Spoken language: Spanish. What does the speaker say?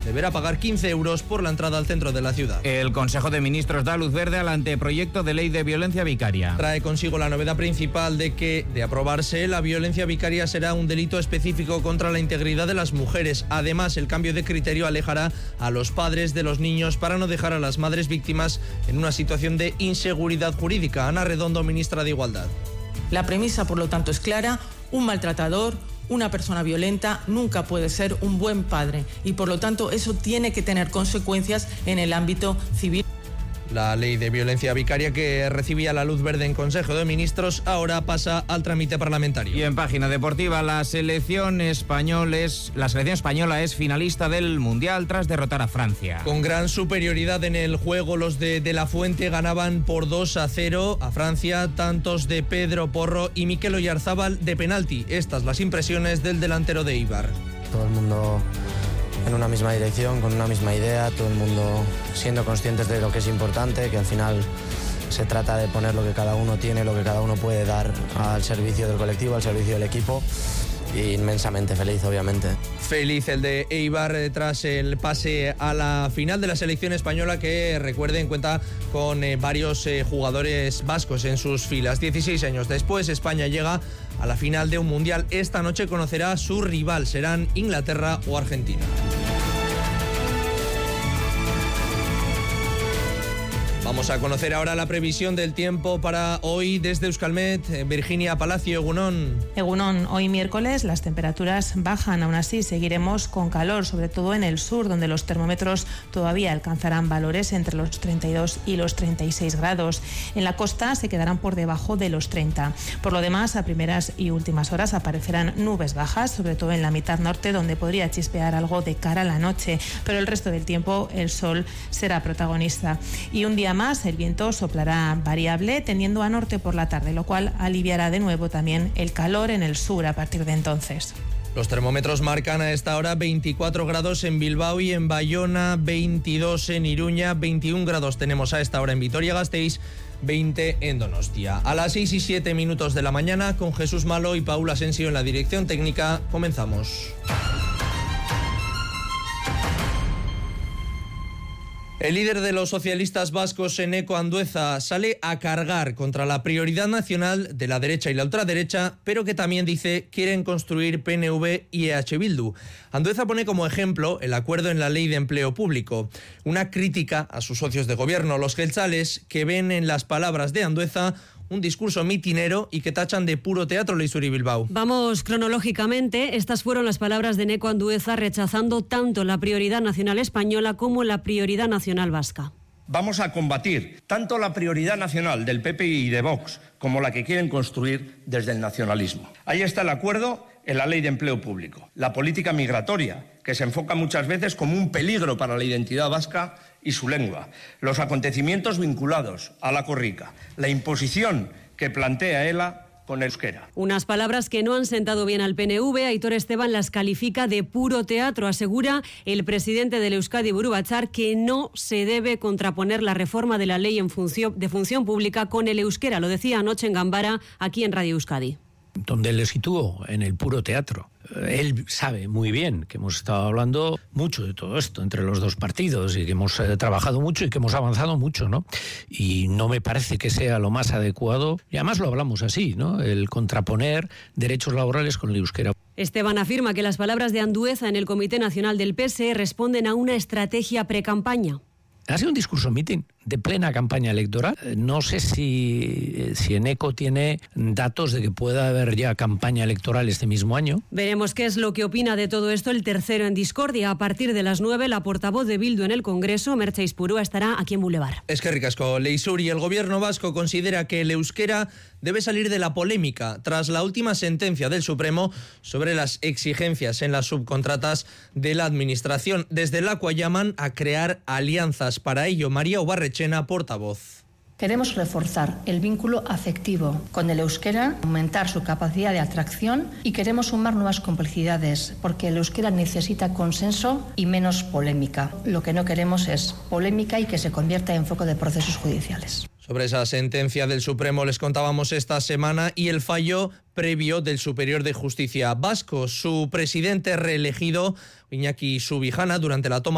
deberá pagar 15 euros por la entrada al centro de la ciudad. El Consejo de Ministros da luz verde al anteproyecto de ley de violencia vicaria. Trae consigo la novedad principal de que, de aprobarse, la violencia vicaria será un delito específico contra la integridad de las mujeres. Además, el cambio de criterio alejará a los padres de los niños para no dejar a las madres víctimas en una situación de inseguridad jurídica. Ana Redondo, ministra de Igualdad. La premisa, por lo tanto, es clara: un maltratador, una persona violenta, nunca puede ser un buen padre y, por lo tanto, eso tiene que tener consecuencias en el ámbito civil. La ley de violencia vicaria, que recibía la luz verde en Consejo de Ministros, ahora pasa al trámite parlamentario. Y en página deportiva, la selección española es finalista del Mundial tras derrotar a Francia. Con gran superioridad en el juego, los de La Fuente ganaban por 2-0 a Francia, tantos de Pedro Porro y Mikel Oyarzábal de penalti. Estas las impresiones del delantero de Eibar. Todo el mundo en una misma dirección, con una misma idea, todo el mundo siendo conscientes de lo que es importante, que al final se trata de poner lo que cada uno tiene, lo que cada uno puede dar al servicio del colectivo, al servicio del equipo, y inmensamente feliz, obviamente. Feliz el de Eibar tras el pase a la final de la selección española, que, recuerden, cuenta con varios jugadores vascos en sus filas. 16 años después, España llega a la final de un mundial. Esta noche conocerá a su rival, serán Inglaterra o Argentina. Vamos a conocer ahora la previsión del tiempo para hoy desde Euskalmet. Virginia Palacio, Egunon. Egunon, hoy miércoles las temperaturas bajan, aún así seguiremos con calor, sobre todo en el sur, donde los termómetros todavía alcanzarán valores entre los 32 y los 36 grados. En la costa se quedarán por debajo de los 30. Por lo demás, a primeras y últimas horas aparecerán nubes bajas, sobre todo en la mitad norte, donde podría chispear algo de cara a la noche, pero el resto del tiempo el sol será protagonista. Y un día más, el viento soplará variable, tendiendo a norte por la tarde, lo cual aliviará de nuevo también el calor en el sur a partir de entonces. Los termómetros marcan a esta hora 24 grados en Bilbao y en Bayona, 22 en Iruña, 21 grados tenemos a esta hora en Vitoria-Gasteiz, 20 en Donostia. A las 6:07 de la mañana, con Jesús Malo y Paula Asensio en la dirección técnica, comenzamos. El líder de los socialistas vascos, Eneko Andueza, sale a cargar contra la prioridad nacional de la derecha y la ultraderecha, pero que también dice quieren construir PNV y EH Bildu. Andueza pone como ejemplo el acuerdo en la ley de empleo público, una crítica a sus socios de gobierno, los jeltzales, que ven en las palabras de Andueza un discurso mitinero y que tachan de puro teatro. Leisuri Bilbao. Vamos cronológicamente. Estas fueron las palabras de Eneko Andueza rechazando tanto la prioridad nacional española como la prioridad nacional vasca. Vamos a combatir tanto la prioridad nacional del PP y de Vox como la que quieren construir desde el nacionalismo. Ahí está el acuerdo en la ley de empleo público. La política migratoria, que se enfoca muchas veces como un peligro para la identidad vasca y su lengua. Los acontecimientos vinculados a la corrica. La imposición que plantea ELA con el euskera. Unas palabras que no han sentado bien al PNV. Aitor Esteban las califica de puro teatro. Asegura el presidente del Euskadi, Buru Batzar, que no se debe contraponer la reforma de la ley de función pública con el euskera. Lo decía anoche en Gambara, aquí en Radio Euskadi. Donde le situó en el puro teatro. Él sabe muy bien que hemos estado hablando mucho de todo esto entre los dos partidos y que hemos trabajado mucho y que hemos avanzado mucho, ¿no? Y no me parece que sea lo más adecuado, y además lo hablamos así, ¿no? El contraponer derechos laborales con el euskera. Esteban afirma que las palabras de Andueza en el Comité Nacional del PSE responden a una estrategia precampaña. Ha sido un discurso mitin de plena campaña electoral. No sé si Eneko tiene datos de que pueda haber ya campaña electoral este mismo año. Veremos qué es lo que opina de todo esto el tercero en discordia. A partir de las 9, la portavoz de Bildu en el Congreso, Merche Ispurua, estará aquí en Boulevard. Eskerrik asko, Leisuri. El gobierno vasco considera que el euskera debe salir de la polémica tras la última sentencia del Supremo sobre las exigencias en las subcontratas de la administración. Desde el ACUA llaman a crear alianzas. Para ello, María Ubarrechena, portavoz. Queremos reforzar el vínculo afectivo con el euskera, aumentar su capacidad de atracción y queremos sumar nuevas complicidades porque el euskera necesita consenso y menos polémica. Lo que no queremos es polémica y que se convierta en foco de procesos judiciales. Sobre esa sentencia del Supremo les contábamos esta semana y el fallo previo del Superior de Justicia vasco. Su presidente reelegido, Iñaki Subijana, durante la toma